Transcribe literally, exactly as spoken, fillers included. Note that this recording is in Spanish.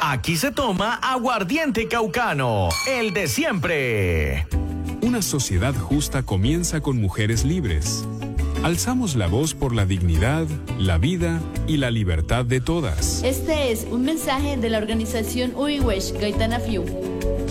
Aquí se toma aguardiente caucano, el de siempre. Una sociedad justa comienza con mujeres libres. Alzamos la voz por la dignidad, la vida y la libertad de todas. Este es un mensaje de la organización Uiwesh Gaitana Fiu.